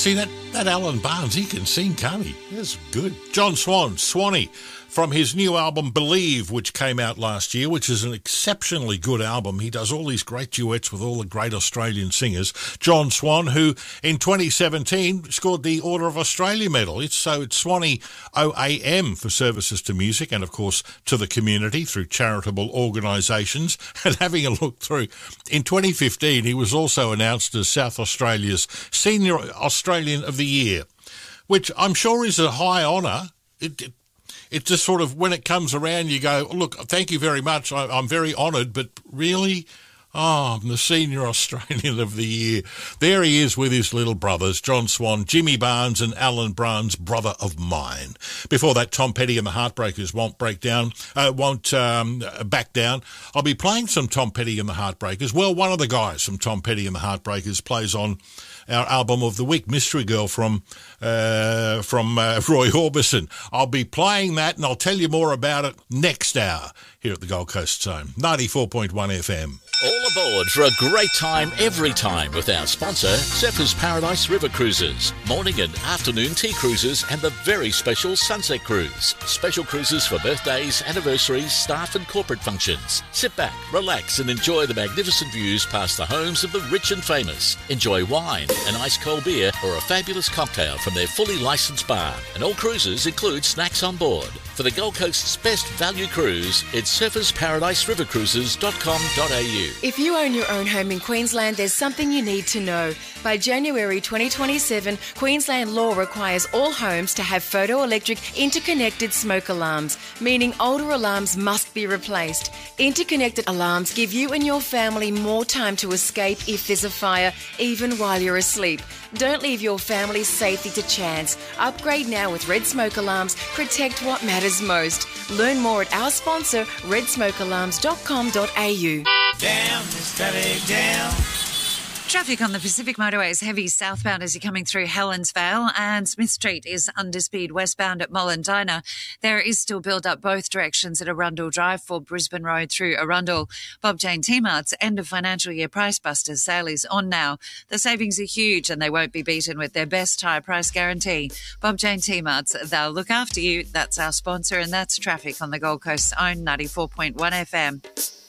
See, that Alan Barnes, he can sing, can't he? That's good. John Swan, Swanee, from his new album Believe, which came out last year, which is an exceptionally good album. He does all these great duets with all the great Australian singers. John Swan, who in 2017 scored the Order of Australia medal. It's Swanee OAM for services to music and, of course, to the community through charitable organisations. And having a look through, in 2015, he was also announced as South Australia's Senior Australian of the Year, which I'm sure is a high honour. It just sort of, when it comes around, you go, look, thank you very much. I'm very honoured, but really, I'm the Senior Australian of the Year. There he is with his little brothers, John Swan, Jimmy Barnes and Alan Barnes, brother of mine. Before that, Tom Petty and the Heartbreakers won't back down. I'll be playing some Tom Petty and the Heartbreakers. Well, one of the guys from Tom Petty and the Heartbreakers plays on our album of the week, Mystery Girl from Roy Orbison. I'll be playing that and I'll tell you more about it next hour here at the Gold Coast Zone, 94.1 FM. All aboard for a great time every time with our sponsor, Zephyrs Paradise River Cruises. Morning and afternoon tea cruises and the very special Sunset Cruise. Special cruises for birthdays, anniversaries, staff and corporate functions. Sit back, relax and enjoy the magnificent views past the homes of the rich and famous. Enjoy wine, an ice cold beer or a fabulous cocktail from their fully licensed bar. And all cruises include snacks on board. For the Gold Coast's best value cruise, it's surfersparadiserivercruises.com.au. If you own your own home in Queensland, there's something you need to know. By January 2027, Queensland law requires all homes to have photoelectric interconnected smoke alarms, meaning older alarms must be replaced. Interconnected alarms give you and your family more time to escape if there's a fire, even while you're asleep. Don't leave your family's safety to chance. Upgrade now with Red Smoke Alarms. Protect what matters most. Learn more at our sponsor, redsmokealarms.com.au. Down, static down. Traffic on the Pacific Motorway is heavy southbound as you're coming through Helensvale, and Smith Street is under speed westbound at Mollendina. There is still build-up both directions at Arundel Drive for Brisbane Road through Arundel. Bob Jane T-Mart's end of financial year Price Busters sale is on now. The savings are huge and they won't be beaten with their best tyre price guarantee. Bob Jane T-Mart's, they'll look after you. That's our sponsor, and that's traffic on the Gold Coast's own 94.1 FM.